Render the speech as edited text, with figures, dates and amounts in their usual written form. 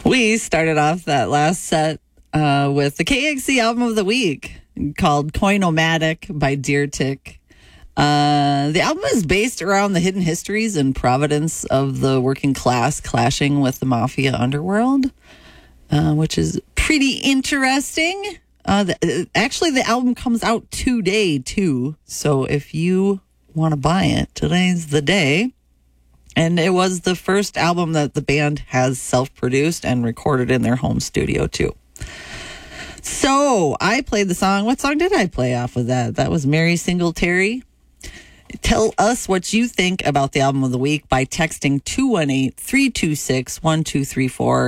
We started off that last set with the KXC album of the week called Coinomatic by Deer Tick. The album is based around the hidden histories and providence of the working class clashing with the mafia underworld, which is pretty interesting. Actually, the album comes out today, too. So if you want to buy it, today's the day. And it was the first album that the band has self-produced and recorded in their home studio, too. So I played the song. What song did I play off of that? That was Mary Singletary. Tell us what you think about the album of the week by texting 218-326-1234.